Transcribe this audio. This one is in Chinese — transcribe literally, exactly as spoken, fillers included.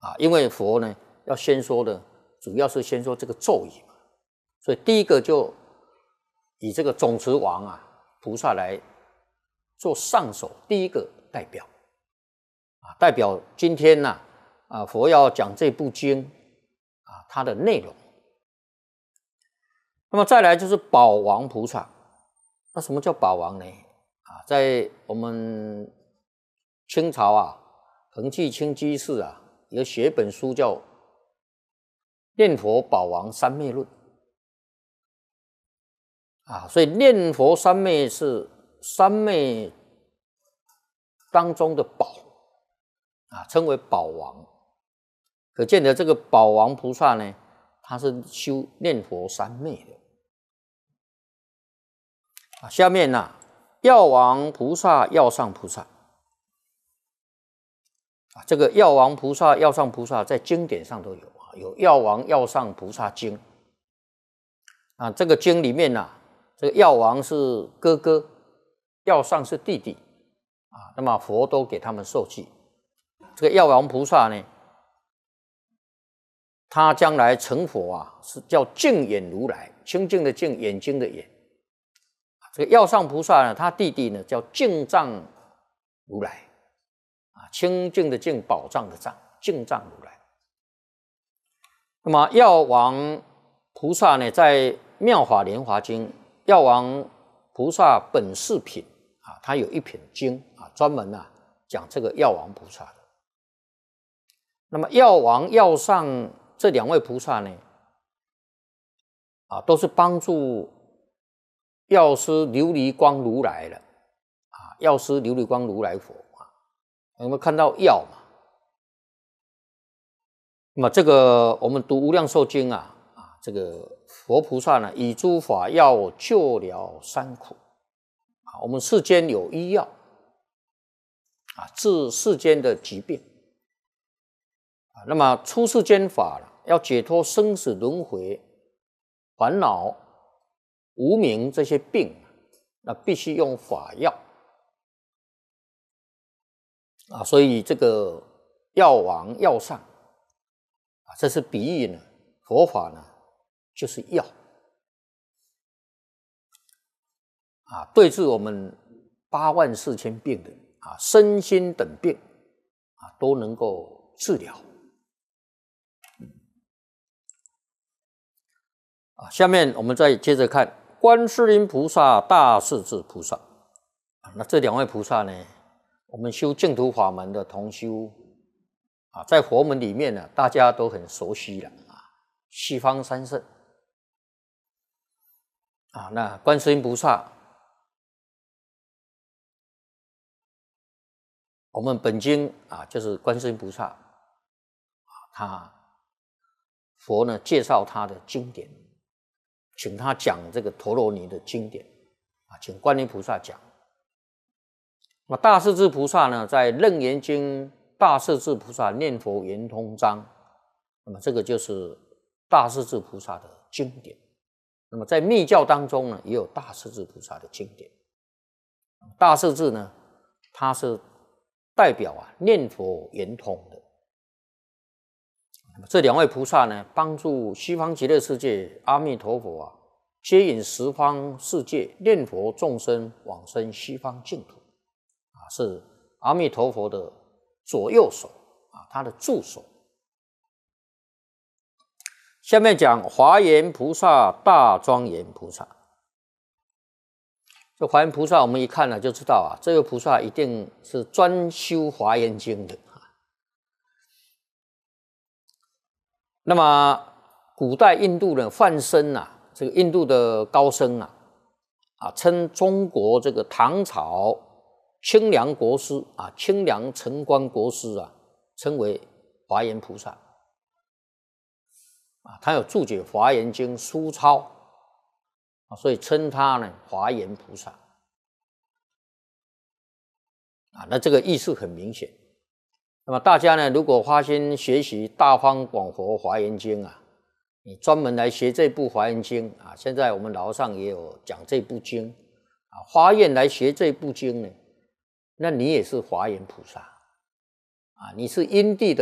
啊，因为佛呢要先说的，主要是先说这个咒语嘛，所以第一个就以这个总持王啊菩萨来做上首第一个代表啊，代表今天呢 啊, 啊佛要讲这部经啊它的内容。那么再来就是宝王菩萨，那什么叫宝王呢？啊，在我们清朝啊，恒济清居士啊，有写一本书叫《念佛宝王三昧论》啊，所以念佛三昧是三昧当中的宝啊，称为宝王。可见的这个宝王菩萨呢，他是修念佛三昧的。啊，下面呢、啊，药王菩萨、药上菩萨啊，这个药王菩萨、药上菩萨在经典上都有啊，有药王、药上菩萨经啊。这个经里面呢、啊，这个药王是哥哥，药上是弟弟啊。那么佛都给他们受记。这个药王菩萨呢，他将来成佛啊，是叫净眼如来，清净的净，眼睛的眼。这个药上菩萨呢，他弟弟呢叫净藏如来啊，清净的净，宝藏的藏，净藏如来。那么药王菩萨呢，在《妙法莲华经》药王菩萨本事品啊，他有一品经啊，专门啊讲这个药王菩萨的。那么药王、药上这两位菩萨呢，啊，都是帮助药师琉璃光如来了啊，药师琉璃光如来佛啊，有没有看到药嘛？那么这个我们读《无量寿经》啊，啊，这个佛菩萨呢，以诸法药救了三苦啊，我们世间有医药啊，治世间的疾病啊，那么出世间法了，要解脱生死轮回、烦恼、无明这些病，那必须用法药啊，所以这个药王、药上啊，这是比喻呢，佛法呢就是药啊，对治我们八万四千病的啊，身心等病啊，都能够治疗。啊，下面我们再接着看观世音菩萨、大势至菩萨。那这两位菩萨呢，我们修净土法门的同修啊，在佛门里面呢，大家都很熟悉了啊。西方三圣啊，那观世音菩萨，我们本经啊，就是观世音菩萨啊，他佛呢介绍他的经典。请他讲这个陀罗尼的经典啊，请观音菩萨讲。那大势至菩萨呢，在《楞严经》大势至菩萨念佛圆通章，那么这个就是大势至菩萨的经典。那么在密教当中呢，也有大势至菩萨的经典。大势至呢，它是代表啊念佛圆通的。这两位菩萨呢，帮助西方极乐世界阿弥陀佛啊，接引十方世界念佛众生往生西方净土啊，是阿弥陀佛的左右手啊，他的助手。下面讲华严菩萨、大庄严菩萨。这华严菩萨，我们一看呢就知道啊，这位菩萨一定是专修华严经的。那么古代印度的梵僧啊，这个印度的高僧啊，啊称中国这个唐朝清凉国师啊，清凉城关国师啊，称为华严菩萨啊，他有注解华严经书抄啊，所以称他呢华严菩萨啊，那这个意思很明显。那么大家呢，如果花心学习《大方广佛华严经》啊，你专门来学这部华严经啊，现在我们老和尚也有讲这部经啊，发愿来学这部经呢，那你也是华严菩萨啊，你是因地的